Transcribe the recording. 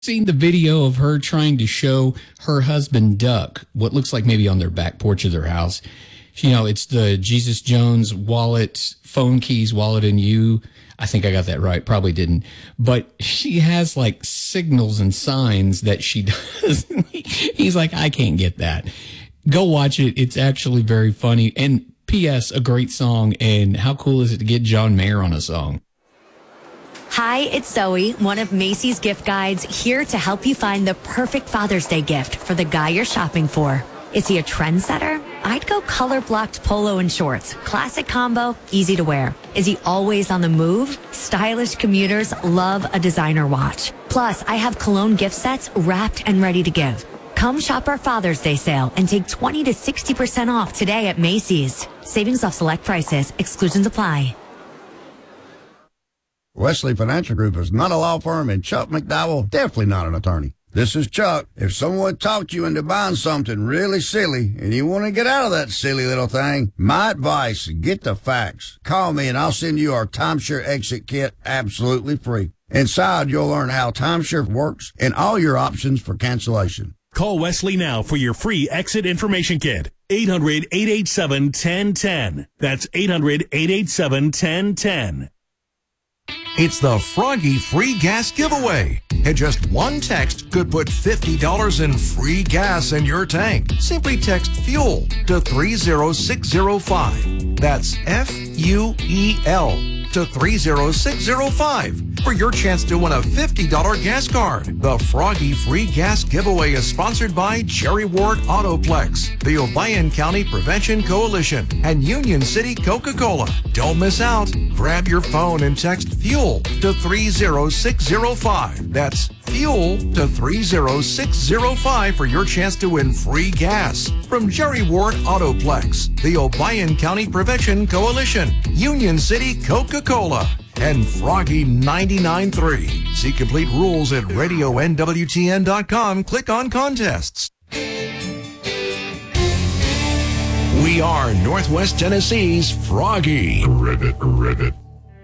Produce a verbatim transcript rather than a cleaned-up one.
Seen the video of her trying to show her husband Duck what looks like maybe on their back porch of their house. You know, it's the Jesus Jones wallet, phone keys, wallet, and you. I think I got that right. Probably didn't. But she has like signals and signs that she does. He's like, I can't get that. Go watch it. It's actually very funny. And P S a great song. And how cool is it to get John Mayer on a song? Hi, it's Zoe, one of Macy's gift guides, here to help you find the perfect Father's Day gift for the guy you're shopping for. Is he a trendsetter? I'd go color-blocked polo and shorts. Classic combo, easy to wear. Is he always on the move? Stylish commuters love a designer watch. Plus, I have cologne gift sets wrapped and ready to give. Come shop our Father's Day sale and take twenty to sixty percent off today at Macy's. Savings off select prices. Exclusions apply. Wesley Financial Group is not a law firm, and Chuck McDowell definitely not an attorney. This is Chuck. If someone talked you into buying something really silly and you want to get out of that silly little thing, my advice, get the facts. Call me and I'll send you our timeshare exit kit absolutely free. Inside, you'll learn how timeshare works and all your options for cancellation. Call Wesley now for your free exit information kit. eight hundred, eight eight seven, one zero one zero. That's eight hundred, eight eight seven, one zero one zero. It's the Froggy Free Gas Giveaway. And just one text could put fifty dollars in free gas in your tank. Simply text FUEL to three zero six zero five. That's F U E L to three zero six zero five for your chance to win a fifty dollars gas card. The Froggy Free Gas Giveaway is sponsored by Jerry Ward Autoplex, the Obion County Prevention Coalition, and Union City Coca-Cola. Don't miss out. Grab your phone and text FUEL to three zero six zero five. That's FUEL to three zero six zero five for your chance to win free gas from Jerry Ward Autoplex, the Obion County Prevention Coalition, Union City Coca-Cola, and Froggy ninety-nine point three. See complete rules at radio N W T N dot com. Click on contests. We are Northwest Tennessee's Froggy. Ribbit, ribbit.